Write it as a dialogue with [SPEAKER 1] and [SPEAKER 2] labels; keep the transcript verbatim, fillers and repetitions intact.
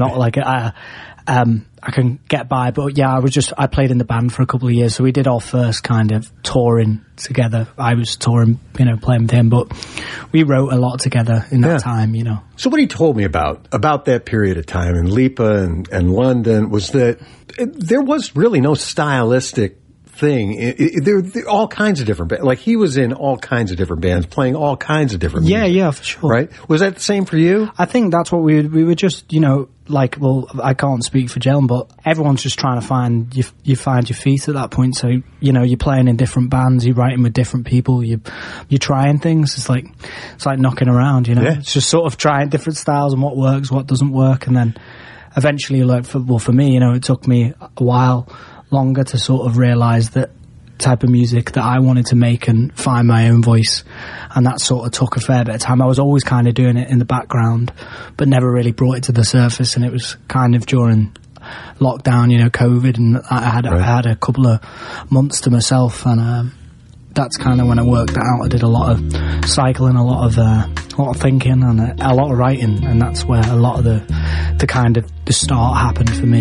[SPEAKER 1] Not like I, um, I can get by, but yeah, I was just, I played in the band for a couple of years, so we did our first kind of touring together. I was touring, you know, playing with him, but we wrote a lot together in that yeah. time, you know.
[SPEAKER 2] So what he told me about, about that period of time in Lipa and, and London was that it, there was really no stylistic thing. It, it, there, there all kinds of different bands. Like he was in all kinds of different bands, playing all kinds of different
[SPEAKER 1] Yeah,
[SPEAKER 2] music,
[SPEAKER 1] yeah, for sure.
[SPEAKER 2] Right? Was that the same for you?
[SPEAKER 1] I think that's what we we were just, you know, like, well, I can't speak for Jalen, but everyone's just trying to find you. You find your feet at that point. So you know, you're playing in different bands, you're writing with different people, you you're trying things. It's like it's like knocking around, you know. Yeah. It's just sort of trying different styles and what works, what doesn't work, and then eventually, like, for, well, for me, you know, it took me a while longer to sort of realise that type of music that I wanted to make and find my own voice, and that sort of took a fair bit of time. I was always kind of doing it in the background but never really brought it to the surface, and it was kind of during lockdown, you know, COVID, and I had, right. I had a couple of months to myself, and um, that's kind of when I worked that out. I did a lot of cycling, a lot of uh, a lot of thinking, and a, a lot of writing, and that's where a lot of the the kind of the start happened for me.